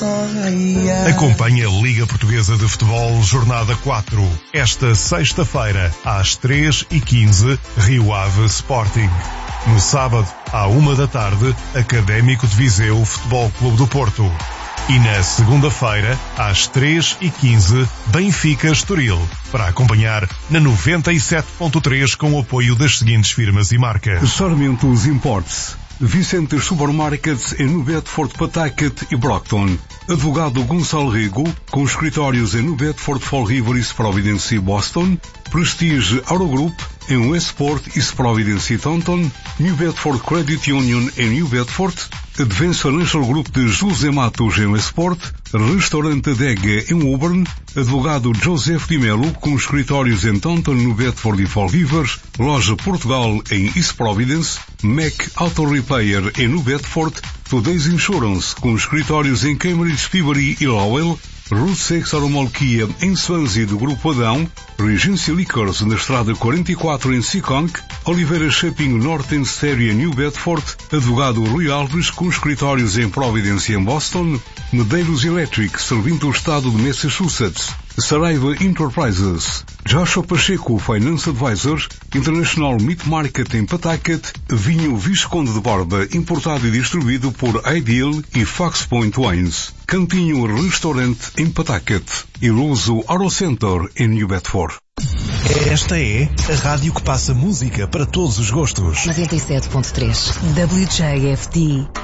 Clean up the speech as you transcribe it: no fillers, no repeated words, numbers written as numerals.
Acompanhe a Liga Portuguesa de Futebol Jornada 4. Esta sexta-feira, às 3h15, Rio Ave Sporting. No sábado, à 1h, Académico de Viseu Futebol Clube do Porto. E na segunda-feira, às 3h15, Benfica Estoril, para acompanhar na 97.3 com o apoio das seguintes firmas e marcas. Sarmentos Imports, Vicentes Supermarkets em New Bedford, Pawtucket e Brockton. Advogado Gonçalo Rego, com escritórios em New Bedford, Fall River, East Providence e Boston. Prestige Eurogroup em Westport, East Providence e Taunton. New Bedford Credit Union em New Bedford. Advance Financial Group de José Matos em Westport. Restaurante Dega em Woburn. Advogado Joseph Di Melo, com escritórios em Taunton, New Bedford e Fall River. Loja Portugal em East Providence. Mac Auto Repair em New Bedford. Today's Insurance, com escritórios em Cambridge, Peabody e Lowell. Route 6 Aromolquia em Swansea do Grupo Adão. Regency Liquors na Estrada 44 em Seekonk. Oliveira Shopping North em Stereo em New Bedford. Advogado Rui Alves, com escritórios em Providence e em Boston. Medeiros Electric, servindo o estado de Massachusetts. Saraiva Enterprises. Joshua Pacheco Finance Advisor. International Meat Market em Pawtucket. Vinho Visconde de Borba, importado e distribuído por Ideal e Fox Point Wines. Cantinho Restaurante em Pawtucket. E Luso Auto Center em New Bedford. Esta é a rádio que passa música para todos os gostos. 97.3 WJFD.